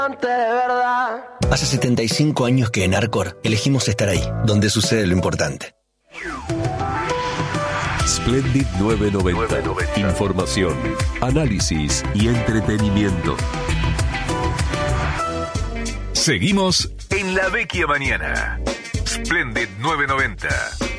de verdad. Hace 75 años que en Arcor elegimos estar ahí, donde sucede lo importante. Splendid 990. Información, análisis y entretenimiento. Seguimos en La Vecchia Mañana. Splendid 990.